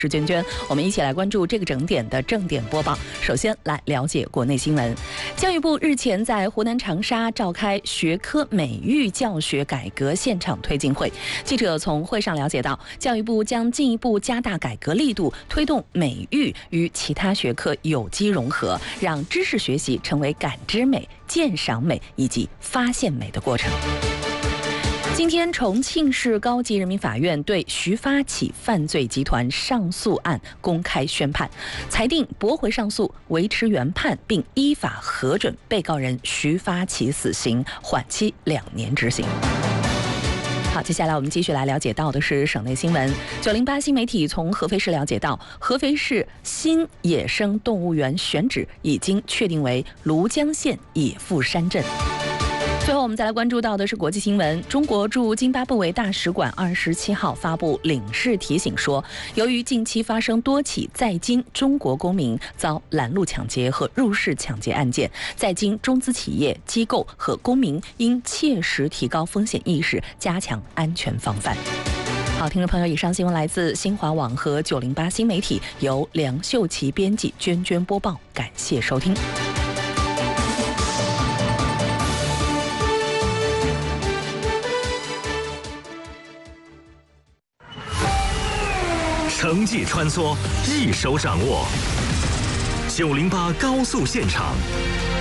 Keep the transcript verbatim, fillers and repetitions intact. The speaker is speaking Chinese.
是娟娟，我们一起来关注这个整点的正点播报。首先来了解国内新闻。教育部日前在湖南长沙召开学科美育教学改革现场推进会。记者从会上了解到，教育部将进一步加大改革力度，推动美育与其他学科有机融合，让知识学习成为感知美、鉴赏美以及发现美的过程。今天，重庆市高级人民法院对徐发起犯罪集团上诉案公开宣判，裁定驳回上诉，维持原判，并依法核准被告人徐发起死刑，缓期两年执行。好，接下来我们继续来了解到的是省内新闻。九零八新媒体从合肥市了解到，合肥市新野生动物园选址已经确定为庐江县野富山镇。最后，我们再来关注到的是国际新闻。中国驻津巴布韦大使馆二十七号发布领事提醒说，由于近期发生多起在津中国公民遭拦路抢劫和入室抢劫案件，在津中资企业、机构和公民应切实提高风险意识，加强安全防范。好，听众朋友，以上新闻来自新华网和九零八新媒体，由梁秀琪编辑，娟娟播报，感谢收听。 城际穿梭，一手掌握。九零八高速现场。